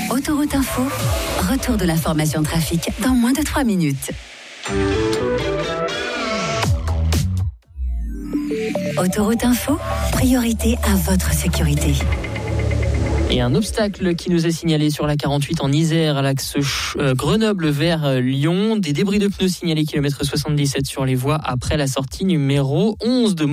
Autoroute Info, retour de l'information trafic dans moins de 3 minutes. Autoroute Info, priorité à votre sécurité. Et un obstacle qui nous est signalé sur la 48 en Isère, à l'axe Grenoble vers Lyon. Des débris de pneus signalés kilomètre 77 sur les voies après la sortie numéro 11 de